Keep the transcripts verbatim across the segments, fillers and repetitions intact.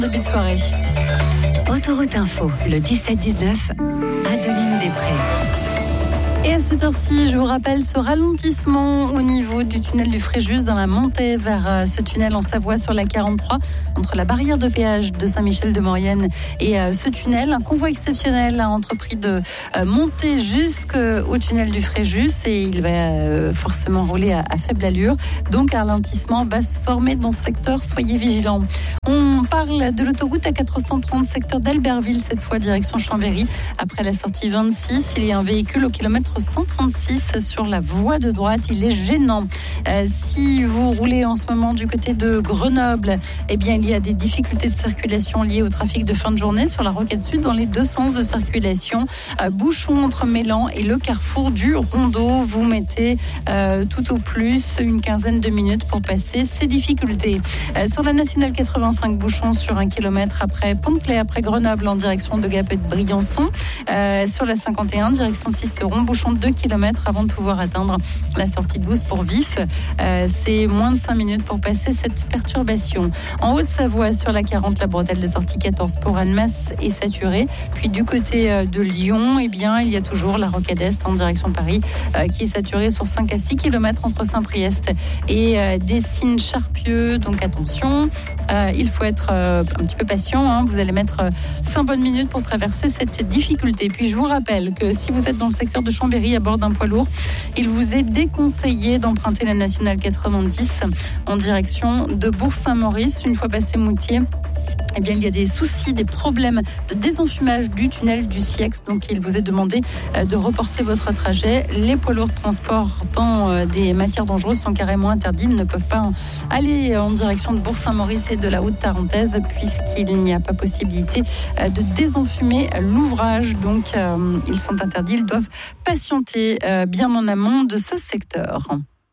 Début de soirée. Autoroute Info, le dix-sept dix-neuf, Adeline Després. Et à cette heure-ci, je vous rappelle ce ralentissement au niveau du tunnel du Fréjus dans la montée vers ce tunnel en Savoie sur la quarante-trois, entre la barrière de péage de Saint-Michel-de-Maurienne et ce tunnel. Un convoi exceptionnel a entrepris de monter jusqu'au tunnel du Fréjus et il va forcément rouler à faible allure. Donc un ralentissement va se former dans ce secteur, soyez vigilants. On parle de l'autoroute A quatre cent trente, secteur d'Albertville, cette fois direction Chambéry. Après la sortie vingt-six, il y a un véhicule au kilomètre cent trente-six sur la voie de droite. Il est gênant. Euh, si vous roulez en ce moment du côté de Grenoble, eh bien, il y a des difficultés de circulation liées au trafic de fin de journée sur la Rocade Sud dans les deux sens de circulation. Euh, bouchon entre Mélan et le carrefour du Rondeau. Vous mettez euh, tout au plus une quinzaine de minutes pour passer ces difficultés. Euh, sur la nationale quatre-vingt-cinq, bouchon sur un kilomètre après Pont-de-Claix, après Grenoble en direction de Gap et de Briançon. Euh, sur la cinquante et un, direction Sisteron, bouchon de deux kilomètres avant de pouvoir atteindre la sortie de Beauce pour Vif. Euh, c'est moins de cinq minutes pour passer cette perturbation. En Haute-Savoie, sur la quarante, la bretelle de sortie quatorze pour Annemasse est saturée. Puis du côté de Lyon, eh bien, il y a toujours la Rocade Est en direction Paris euh, qui est saturée sur cinq à six kilomètres entre Saint-Priest et euh, Dessines-Charpieu. Donc attention, euh, il faut être euh, un petit peu patient. Hein. Vous allez mettre euh, cinq bonnes minutes pour traverser cette difficulté. Puis je vous rappelle que si vous êtes dans le secteur de Chambéry à bord d'un poids lourd, il vous est déconseillé d'emprunter la nationale quatre-vingt-dix en direction de Bourg-Saint-Maurice. Une fois passé Moutier, eh bien, il y a des soucis, des problèmes de désenfumage du tunnel du Siex. Donc, il vous est demandé de reporter votre trajet. Les poids lourds transportant des matières dangereuses sont carrément interdits. Ils ne peuvent pas aller en direction de Bourg-Saint-Maurice et de la Haute-Tarentaise puisqu'il n'y a pas possibilité de désenfumer l'ouvrage. Donc, ils sont interdits. Ils doivent patienter bien en amont de ce secteur.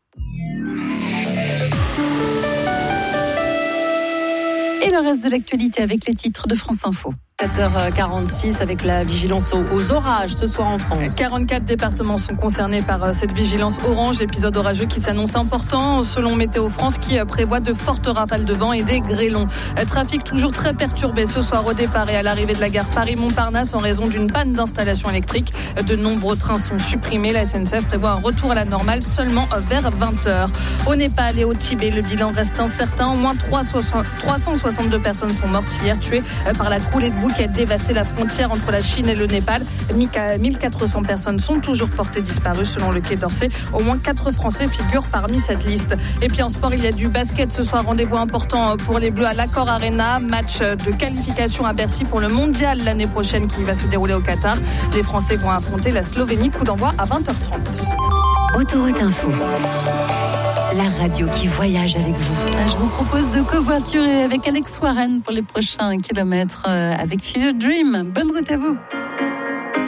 Et le reste de l'actualité avec les titres de France Info. sept heures quarante-six avec la vigilance aux, aux orages ce soir en France. quarante-quatre départements sont concernés par cette vigilance orange, l'épisode orageux qui s'annonce important selon Météo France qui prévoit de fortes rafales de vent et des grêlons. Trafic toujours très perturbé ce soir au départ et à l'arrivée de la gare Paris-Montparnasse en raison d'une panne d'installation électrique. De nombreux trains sont supprimés. La S N C F prévoit un retour à la normale seulement vers vingt heures. Au Népal et au Tibet, le bilan reste incertain. Au moins trois cent soixante-deux personnes sont mortes hier, tuées par la coulée de boue qui a dévasté la frontière entre la Chine et le Népal. mille quatre cents personnes sont toujours portées disparues selon le Quai d'Orsay. Au moins quatre Français figurent parmi cette liste. Et puis en sport, il y a du basket ce soir. Rendez-vous important pour les Bleus à l'Accor Arena. Match de qualification à Bercy pour le Mondial l'année prochaine qui va se dérouler au Qatar. Les Français vont affronter la Slovénie. Coup d'envoi à vingt heures trente. Autoroute Info, la radio qui voyage avec vous. Je vous propose de covoiturer avec Alex Warren pour les prochains kilomètres avec Fever Dream. Bonne route à vous.